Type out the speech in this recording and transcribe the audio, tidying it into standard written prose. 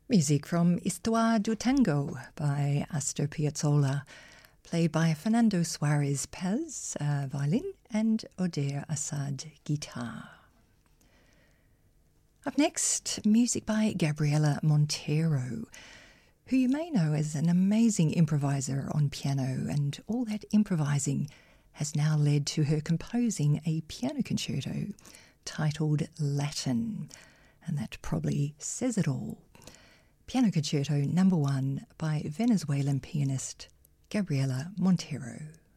Music from Histoire do Tango by Astor Piazzolla, played by Fernando Suarez Paz, violin, and Oder Assad, guitar. Up next, music by Gabriela Montero, who you may know as an amazing improviser on piano, and all that improvising has now led to her composing a piano concerto titled Latin, and that probably says it all. Piano Concerto No. 1 by Venezuelan pianist Gabriela Montero.